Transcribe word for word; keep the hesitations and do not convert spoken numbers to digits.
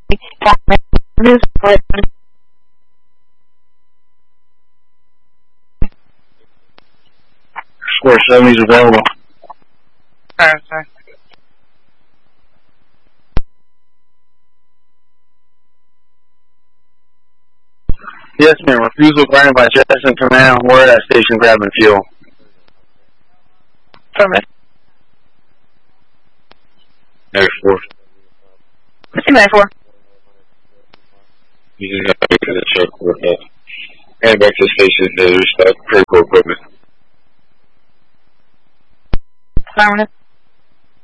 Square seventy is available. Alright, sorry. Yes, ma'am. Refusal granted by Jetson Command. We're at that station grabbing fuel. Affirmative. Air Force. nine four. You just got to the truck with us. Head back to the station to restock critical equipment. Affirmative.